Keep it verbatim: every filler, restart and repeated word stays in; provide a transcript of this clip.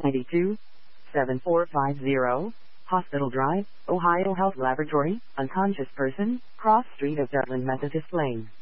ninety-two, seven four five zero, Hospital Drive, Ohio Health Laboratory, unconscious person, cross street of Dartland Methodist Lane.